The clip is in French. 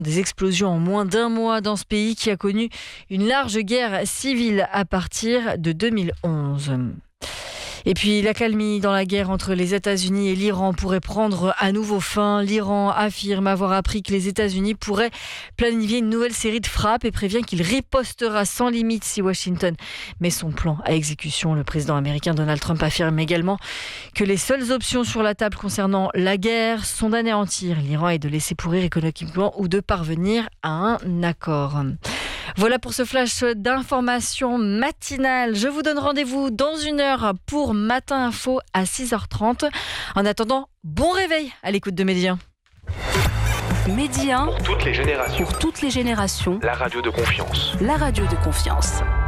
Des explosions en moins d'un mois dans ce pays qui a connu une large guerre civile à partir de 2011. Et puis l'accalmie dans la guerre entre les États-Unis et l'Iran pourrait prendre à nouveau fin. L'Iran affirme avoir appris que les États-Unis pourraient planifier une nouvelle série de frappes et prévient qu'il ripostera sans limite si Washington met son plan à exécution. Le président américain Donald Trump affirme également que les seules options sur la table concernant la guerre sont d'anéantir l'Iran et de laisser pourrir économiquement ou de parvenir à un accord. Voilà pour ce flash d'information matinale. Je vous donne rendez-vous dans une heure pour Matin Info à 6h30. En attendant, bon réveil à l'écoute de Média. Média pour toutes les générations. Pour toutes les générations. La radio de confiance. La radio de confiance.